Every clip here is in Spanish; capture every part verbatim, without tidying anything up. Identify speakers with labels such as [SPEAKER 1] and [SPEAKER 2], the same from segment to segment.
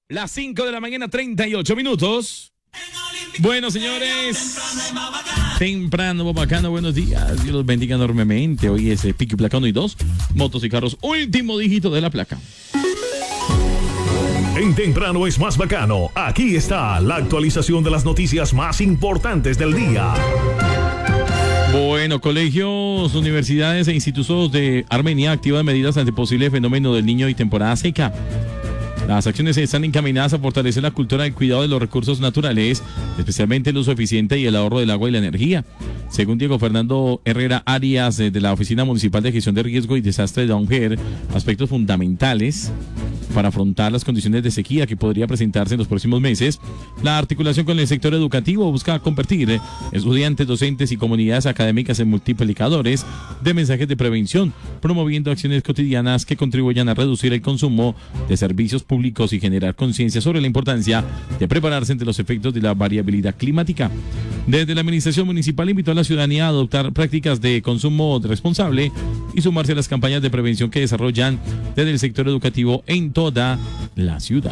[SPEAKER 1] Las cinco de la mañana, treinta y ocho minutos. Bueno, señores, temprano, bacano, buenos días. Dios los bendiga enormemente. Hoy es eh, Pico y Placa uno y dos, motos y carros, último dígito de la placa.
[SPEAKER 2] En Temprano es más bacano. Aquí está la actualización de las noticias más importantes del día.
[SPEAKER 1] Bueno, colegios, universidades e institutos de Armenia activan medidas ante posible fenómeno del Niño y temporada seca. Las acciones están encaminadas a fortalecer la cultura del cuidado de los recursos naturales, especialmente el uso eficiente y el ahorro del agua y la energía. Según Diego Fernando Herrera Arias, de la Oficina Municipal de Gestión de Riesgo y Desastre de la Mujer, aspectos fundamentales para afrontar las condiciones de sequía que podría presentarse en los próximos meses. La articulación con el sector educativo busca convertir estudiantes, docentes y comunidades académicas en multiplicadores de mensajes de prevención, promoviendo acciones cotidianas que contribuyan a reducir el consumo de servicios públicos y generar conciencia sobre la importancia de prepararse ante los efectos de la variabilidad climática. Desde la administración municipal invitó a la ciudadanía a adoptar prácticas de consumo responsable y sumarse a las campañas de prevención que desarrollan desde el sector educativo en toda la ciudad.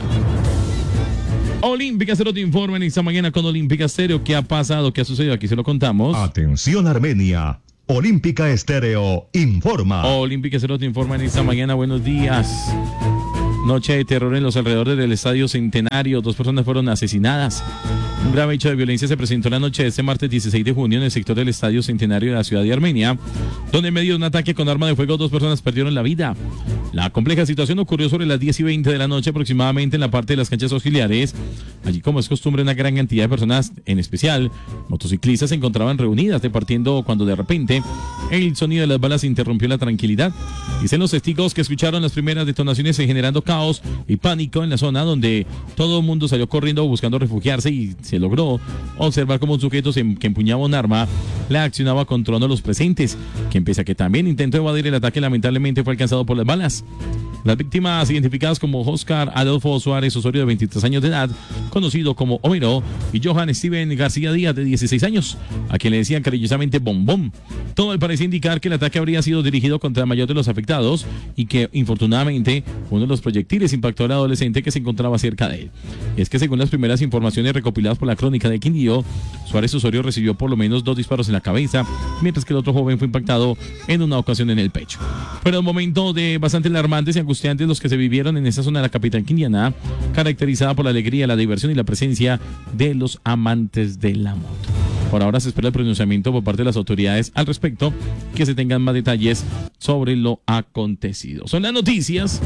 [SPEAKER 1] Olímpica Estéreo te informa en esta mañana con Olímpica Estéreo. ¿Qué ha pasado? ¿Qué ha sucedido? Aquí se lo contamos.
[SPEAKER 2] Atención, Armenia. Olímpica Estéreo informa.
[SPEAKER 1] Olímpica Estéreo te informa en esta mañana. Buenos días. Noche de terror en los alrededores del Estadio Centenario. Dos personas fueron asesinadas. Un grave hecho de violencia se presentó la noche de este martes dieciséis de junio en el sector del Estadio Centenario de la ciudad de Armenia, donde en medio de un ataque con arma de fuego dos personas perdieron la vida. La compleja situación ocurrió sobre las diez y veinte de la noche aproximadamente en la parte de las canchas auxiliares. Allí, como es costumbre, una gran cantidad de personas, en especial motociclistas, se encontraban reunidas, departiendo cuando de repente el sonido de las balas interrumpió la tranquilidad. Dicen los testigos que escucharon las primeras detonaciones generando caos y pánico en la zona, donde todo el mundo salió corriendo buscando refugiarse, y se logró observar como un sujeto que empuñaba un arma la accionaba contra uno de los presentes, quien, pese a que también intentó evadir el ataque, lamentablemente fue alcanzado por las balas. Las víctimas, identificadas como Oscar Adolfo Suárez Osorio, de veintitrés años de edad, conocido como Homero, y Johan Steven García Díaz, de dieciséis años, a quien le decían cariñosamente Bombón. Todo parecía indicar que el ataque habría sido dirigido contra el mayor de los afectados y que, infortunadamente, uno de los proyectiles impactó al adolescente que se encontraba cerca de él. Y es que, según las primeras informaciones recopiladas por la Crónica de Quindío, Suárez Osorio recibió por lo menos dos disparos en la cabeza, mientras que el otro joven fue impactado en una ocasión en el pecho. Fueron momentos de bastante alarmantes y angustiantes los que se vivieron en esa zona de la capital quindiana, caracterizada por la alegría, la diversión y la presencia de los amantes de la moto. Por ahora se espera el pronunciamiento por parte de las autoridades al respecto, que se tengan más detalles sobre lo acontecido. Son las noticias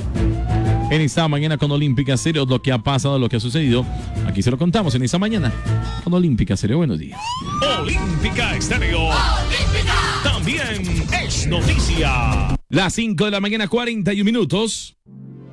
[SPEAKER 1] en esta mañana con Olímpica Estéreo, lo que ha pasado, lo que ha sucedido. Aquí se lo contamos en esta mañana con Olímpica Estéreo. Buenos días.
[SPEAKER 2] Olímpica Estéreo. Olímpica también es noticia.
[SPEAKER 1] Las cinco de la mañana, cuarenta y un minutos.